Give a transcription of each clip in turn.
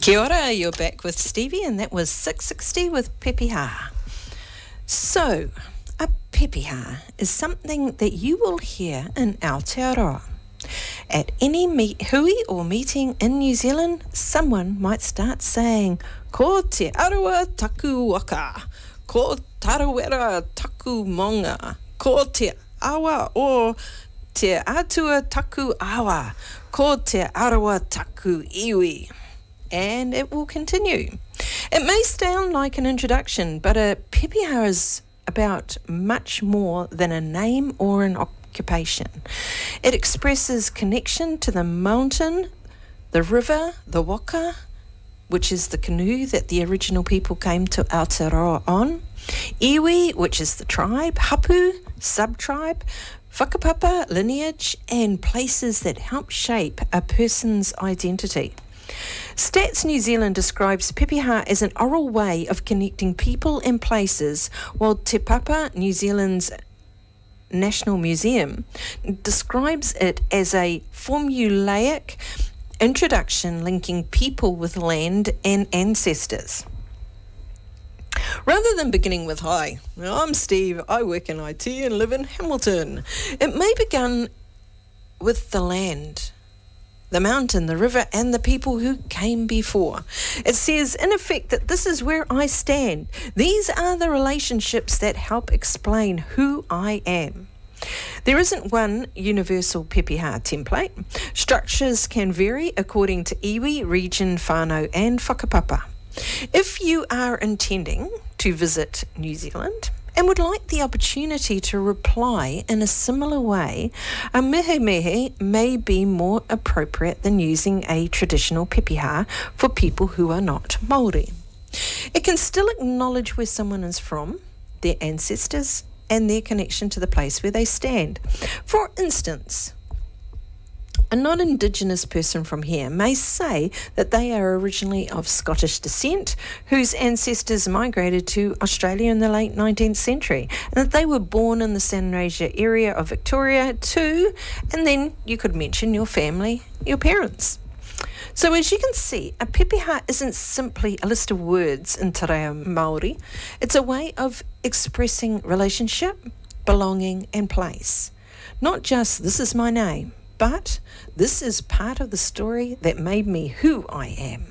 Kia ora, you're back with Stevie, and that was 660 with pepeha. So, a pepeha is something that you will hear in Aotearoa. At any hui or meeting in New Zealand, someone might start saying, ko te arawa taku waka, ko tarawera taku monga, ko te awa o te atua taku awa, ko te arawa taku iwi. And it will continue. It may sound like an introduction, but a pepeha is about much more than a name or an occupation. It expresses connection to the mountain, the river, the waka, which is the canoe that the original people came to Aotearoa on, iwi, which is the tribe, hapu, sub-tribe, whakapapa, lineage, and places that help shape a person's identity. Stats New Zealand describes pepeha as an oral way of connecting people and places, while Te Papa, New Zealand's National Museum, describes it as a formulaic introduction linking people with land and ancestors. Rather than beginning with, "Hi, I'm Steve, I work in IT and live in Hamilton," it may begin with the land, the mountain, the river, and the people who came before. It says, in effect, that this is where I stand. These are the relationships that help explain who I am. There isn't one universal pepeha template. Structures can vary according to iwi, region, whānau, and whakapapa. If you are intending to visit New Zealand and would like the opportunity to reply in a similar way, a mehe may be more appropriate than using a traditional pepeha for people who are not Māori. It can still acknowledge where someone is from, their ancestors, and their connection to the place where they stand. For instance, a non-Indigenous person from here may say that they are originally of Scottish descent, whose ancestors migrated to Australia in the late 19th century, and that they were born in the Sunraysia area of Victoria too, and then you could mention your family, your parents. So as you can see, a pepeha isn't simply a list of words in te reo Māori. It's a way of expressing relationship, belonging and place. Not just, this is my name, but this is part of the story that made me who I am.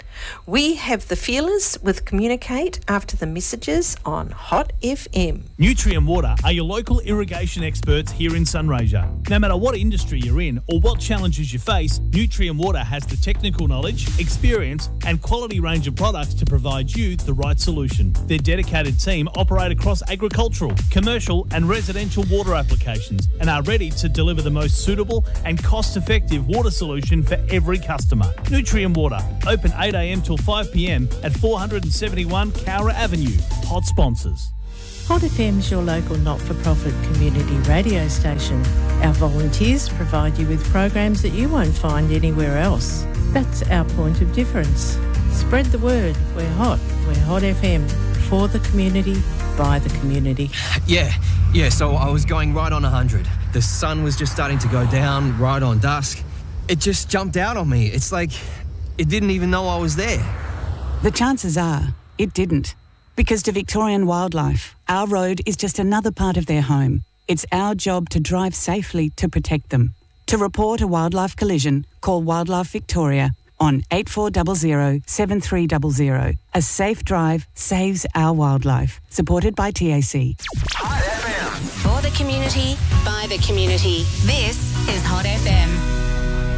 We have the feelers with Communicate after the messages on Hot FM. Nutrien Water are your local irrigation experts here in Sunraysia. No matter what industry you're in or what challenges you face, Nutrien Water has the technical knowledge, experience and quality range of products to provide you the right solution. Their dedicated team operate across agricultural, commercial and residential water applications and are ready to deliver the most suitable and cost-effective water solution for every customer. Nutrien Water, open 8 a.m. till 5 p.m. at 471 Cowra Avenue. Hot sponsors. Hot FM's your local not-for-profit community radio station. Our volunteers provide you with programs that you won't find anywhere else. That's our point of difference. Spread the word. We're Hot FM. For the community, by the community. Yeah, so I was going right on 100. The sun was just starting to go down right on dusk. It just jumped out on me. It's like it didn't even know I was there. The chances are it didn't. Because to Victorian wildlife, our road is just another part of their home. It's our job to drive safely to protect them. To report a wildlife collision, call Wildlife Victoria on 8400 7300. A safe drive saves our wildlife. Supported by TAC. Hot FM. For the community, by the community. This is Hot FM.